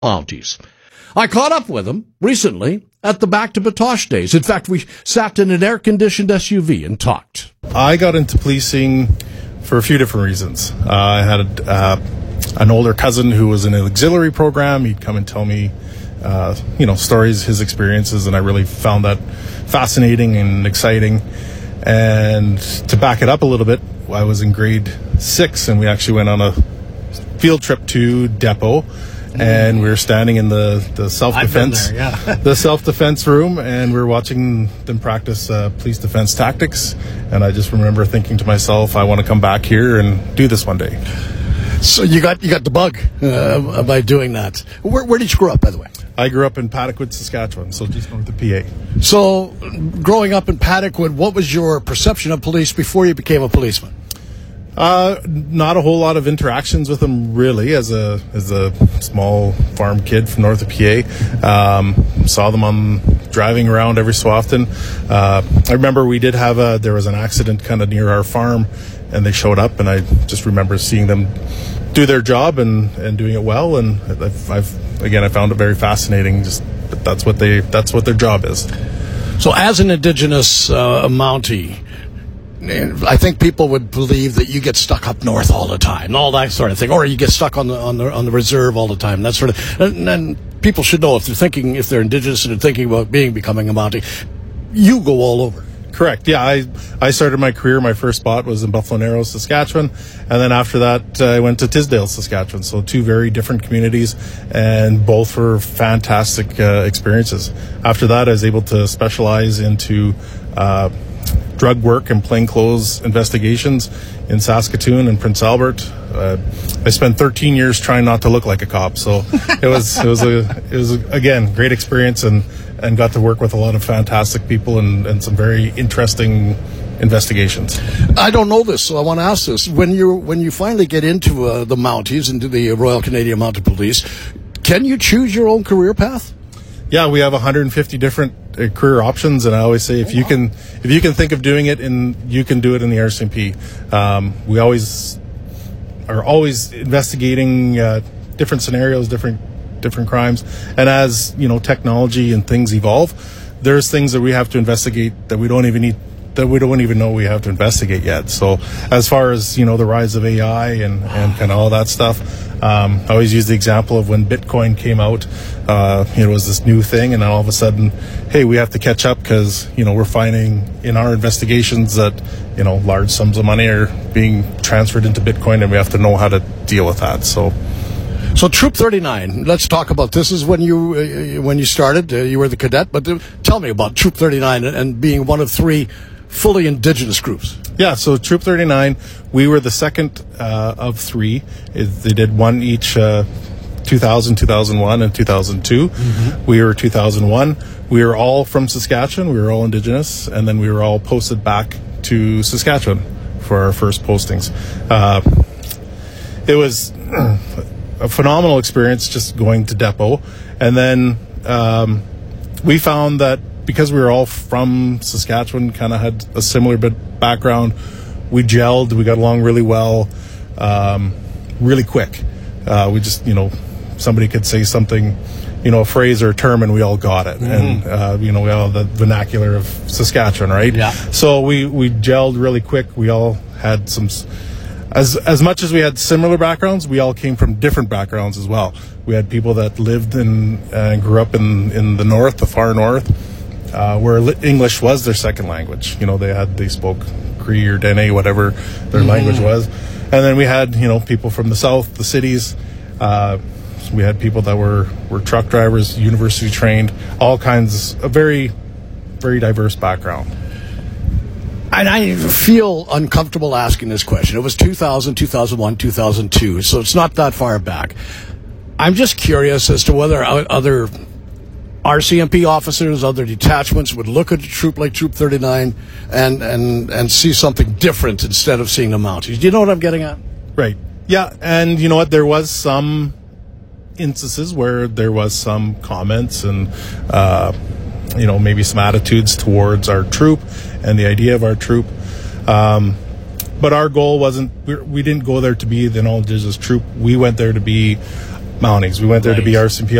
Mounties. I caught up with him recently at the Back to Batoche days. In fact, we sat in an air-conditioned SUV and talked. I got into policing for a few different reasons. I had an older cousin who was in an auxiliary program. He'd come and tell me, stories, his experiences, and I really found that fascinating and exciting. And to back it up a little bit, I was in grade 6, and we actually went on a field trip to Depot. And we were standing in the self-defense the self-defense room, and we were watching them practice police defense tactics. And I just remember thinking to myself, I want to come back here and do this one day. So you got the bug by doing that. Where did you grow up, by the way? I grew up in Patekwood, Saskatchewan, so just north of PA. So growing up in Patekwood, what was your perception of police before you became a policeman? Not a whole lot of interactions with them, really, as a small farm kid from north of PA. Saw them driving around every so often. I remember we did have there was an accident kind of near our farm, and they showed up, and I just remember seeing them do their job and doing it well. And I found it very fascinating. Just that's what their job is. So, as an Indigenous Mountie, I think people would believe that you get stuck up north all the time, and all that sort of thing, or you get stuck on the reserve all the time. That sort of, and people should know if they're Indigenous and they're thinking about becoming a Mountie, you go all over. Correct. Yeah, I started my career. My first spot was in Buffalo Narrows, Saskatchewan, and then after that, I went to Tisdale, Saskatchewan. So 2 very different communities, and both were fantastic experiences. After that, I was able to specialize into drug work and plainclothes investigations in Saskatoon and Prince Albert. I spent 13 years trying not to look like a cop, so it was again great experience, and got to work with a lot of fantastic people and some very interesting investigations. I don't know this, so I want to ask this: when you finally get into the Mounties, into the Royal Canadian Mounted Police, can you choose your own career path? Yeah, we have 150 different career options, and I always say if you can think of doing it, you can do it in the RCMP. We are always investigating different scenarios, different crimes, and as technology and things evolve, there's things that we have to investigate that we don't even know we have to investigate yet. So as far as the rise of AI and kind of all that stuff, I always use the example of when Bitcoin came out. It was this new thing, and then all of a sudden, hey, we have to catch up because we're finding in our investigations that large sums of money are being transferred into Bitcoin, and we have to know how to deal with that. So Troop 39, let's talk about this. Is when you started, you were the cadet, but tell me about Troop 39 and being one of 3 fully Indigenous groups. Yeah, so Troop 39, we were the second of 3. They did one each, 2000, 2001, and 2002. Mm-hmm. We were 2001. We were all from Saskatchewan. We were all Indigenous, and then we were all posted back to Saskatchewan for our first postings. It was a phenomenal experience just going to Depot, and then we found that because we were all from Saskatchewan, kind of had a similar background, we gelled, we got along really well, really quick. We just, somebody could say something, a phrase or a term, and we all got it. Mm-hmm. And, we all have the vernacular of Saskatchewan, right? Yeah. So we gelled really quick. We all had some... As much as we had similar backgrounds, we all came from different backgrounds as well. We had people that lived and grew up in the north, the far north, where English was their second language. They spoke Cree or Dene, whatever their language was. And then we had, people from the south, the cities. We had people that were truck drivers, university trained, all kinds, a very, very diverse background. And I feel uncomfortable asking this question. It was 2000, 2001, 2002, so it's not that far back. I'm just curious as to whether other RCMP officers, other detachments would look at a troop like Troop 39 and see something different instead of seeing the Mounties. Do you know what I'm getting at? Right. Yeah, and you know what? There was some instances where there was some comments and maybe some attitudes towards our troop and the idea of our troop. But our goal wasn't, we didn't go there to be the all-Indigenous troop. We went there to be mountings. We went there to be Right. RCMP